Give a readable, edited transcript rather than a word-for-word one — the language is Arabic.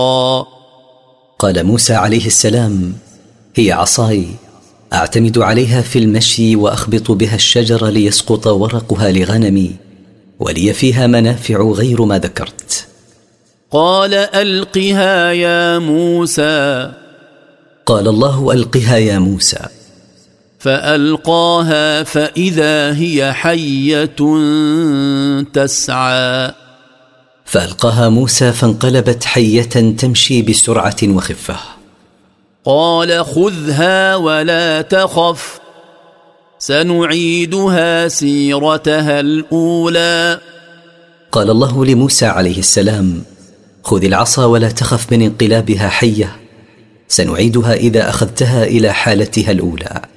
قال موسى عليه السلام: هي عصاي أعتمد عليها في المشي وأخبط بها الشجر ليسقط ورقها لغنمي، ولي فيها منافع غير ما ذكرت. قال ألقها يا موسى. قال الله: ألقها يا موسى. فألقاها فإذا هي حية تسعى. فألقاها موسى فانقلبت حية تمشي بسرعة وخفة. قال خذها ولا تخف سنعيدها سيرتها الأولى. قال الله لموسى عليه السلام: خذ العصا ولا تخف من انقلابها حية، سنعيدها إذا أخذتها إلى حالتها الأولى.